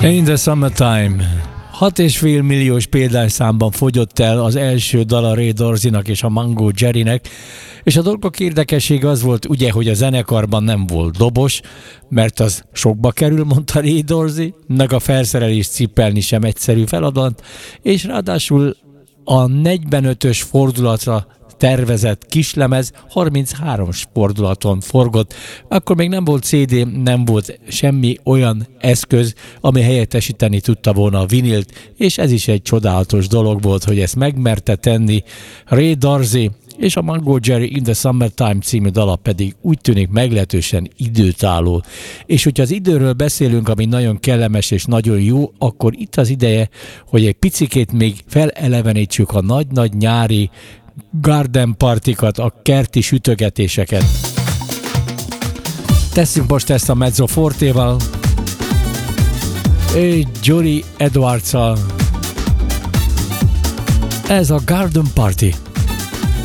In the Summertime 6,5 milliós példányszámban fogyott el az első dala Ray Dorseynak és a Mango Jerrynek, és a dolgok érdekessége az volt, ugye, hogy a zenekarban nem volt dobos, mert az sokba kerül, mondta Ray Dorsey, meg a felszerelést cipelni sem egyszerű feladat, és ráadásul a 45-ös fordulatra tervezett kislemez 33 fordulaton forgott. Akkor még nem volt CD, nem volt semmi olyan eszköz, ami helyettesíteni tudta volna a vinilt, és ez is egy csodálatos dolog volt, hogy ezt megmerte tenni Ray Dorsey, és a Mango Jerry In the Summertime című dala pedig úgy tűnik meglehetősen időtálló. És hogyha az időről beszélünk, ami nagyon kellemes és nagyon jó, akkor itt az ideje, hogy egy picikét még felelevenítsük a nagy-nagy nyári garden partikat, a kerti sütögetéseket. Tesszünk most ezt a mezzo fortéval, Johnny Edwards-al. Ez a Garden Party.